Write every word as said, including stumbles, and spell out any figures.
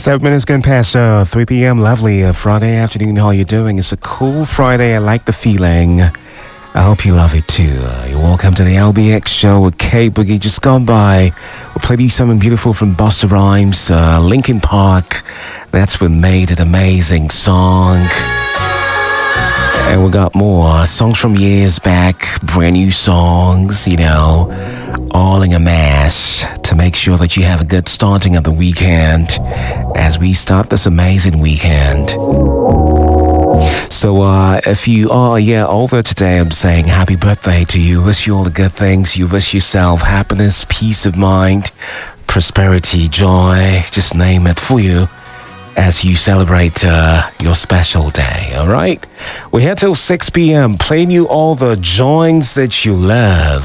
Seven minutes going past uh, three p.m. Lovely uh, Friday afternoon. How you doing? It's a cool Friday. I like the feeling. I hope you love it too. Uh, you're welcome to the L B X show with K Boogie. Just gone by. We'll play you something beautiful from Busta Rhymes, uh, Linkin Park. That's what made it amazing song. And we got more songs from years back, brand new songs, you know, all in a mash to make sure that you have a good starting of the weekend as we start this amazing weekend. So uh, if you are, yeah, over today, I'm saying happy birthday to you. Wish you all the good things. You wish yourself happiness, peace of mind, prosperity, joy, just name it for you as you celebrate uh, your special day, all right? We're here till six p.m. playing you all the joints that you love.